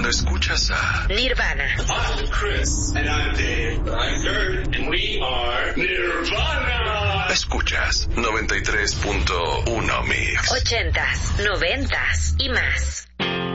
Escuchas a Nirvana. I'm Chris. And I'm Dave. I'm Kurt. And we are Nirvana. Escuchas 93.1 Mix. 80s, 90s y más.